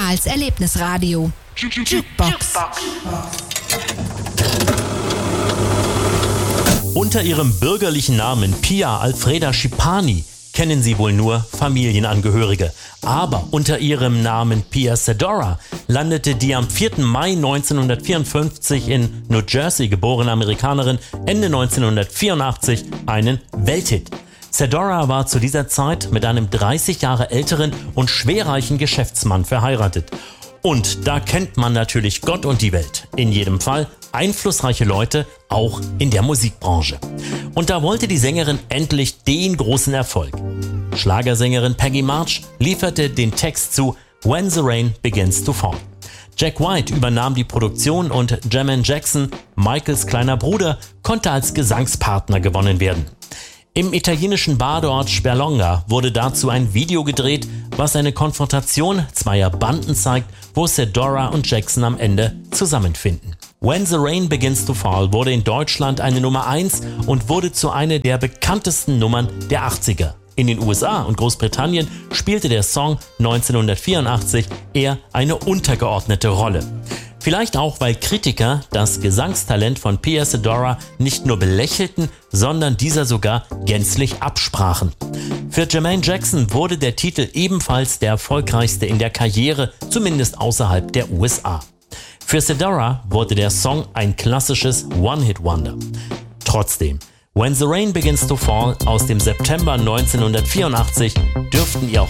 als Erlebnisradio. Jukebox. Unter ihrem bürgerlichen Namen Pia Alfreda Schipani kennen sie wohl nur Familienangehörige. Aber unter ihrem Namen Pia Sedora landete die am 4. Mai 1954 in New Jersey geborene Amerikanerin Ende 1984 einen Welthit. Sedora war zu dieser Zeit mit einem 30 Jahre älteren und schwerreichen Geschäftsmann verheiratet. Und da kennt man natürlich Gott und die Welt. In jedem Fall einflussreiche Leute, auch in der Musikbranche. Und da wollte die Sängerin endlich den großen Erfolg. Schlagersängerin Peggy March lieferte den Text zu When the Rain Begins to Fall. Jack White übernahm die Produktion und Jermaine Jackson, Michaels kleiner Bruder, konnte als Gesangspartner gewonnen werden. Im italienischen Badeort Sperlonga wurde dazu ein Video gedreht, was eine Konfrontation zweier Banden zeigt, wo Sedora und Jackson am Ende zusammenfinden. When the Rain Begins to Fall wurde in Deutschland eine Nummer 1 und wurde zu einer der bekanntesten Nummern der 80er. In den USA und Großbritannien spielte der Song 1984 eher eine untergeordnete Rolle. Vielleicht auch, weil Kritiker das Gesangstalent von Pia Sedora nicht nur belächelten, sondern dieser sogar gänzlich absprachen. Für Jermaine Jackson wurde der Titel ebenfalls der erfolgreichste in der Karriere, zumindest außerhalb der USA. Für Sedora wurde der Song ein klassisches One-Hit-Wonder. Trotzdem, When the Rain Begins to Fall aus dem September 1984 dürften ihr